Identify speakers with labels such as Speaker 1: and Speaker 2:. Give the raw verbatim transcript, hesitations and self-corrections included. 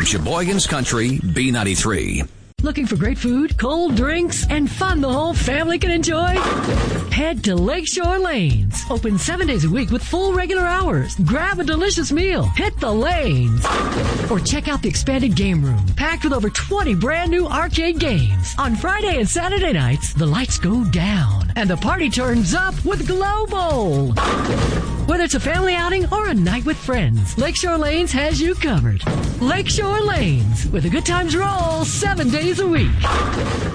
Speaker 1: Sheboygan's Country, B ninety-three.
Speaker 2: Looking for great food, cold drinks, and fun the whole family can enjoy? Head to Lakeshore Lanes. Open seven days a week with full regular hours. Grab a delicious meal. Hit the lanes. Or check out the expanded game room, packed with over twenty brand new arcade games. On Friday and Saturday nights, the lights go down and the party turns up with Glow Bowl. Whether it's a family outing or a night with friends, Lakeshore Lanes has you covered. Lakeshore Lanes, where the good times roll seven days a week.